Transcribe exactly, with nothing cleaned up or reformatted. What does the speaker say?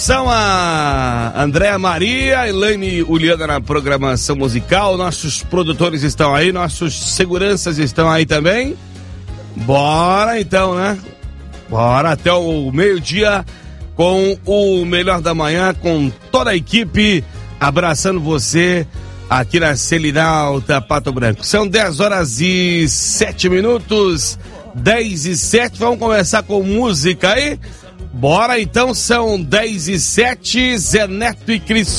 São a Andréa Maria, Elaine Uliana na programação musical, nossos produtores estão aí, nossos seguranças estão aí também. Bora então, né? Bora até o meio-dia com o Melhor da Manhã, com toda a equipe abraçando você aqui na Selinalta, Pato Branco. São dez horas e sete minutos, dez e sete, vamos começar com música aí? Bora então, são dez e sete, Zé Neto e Cris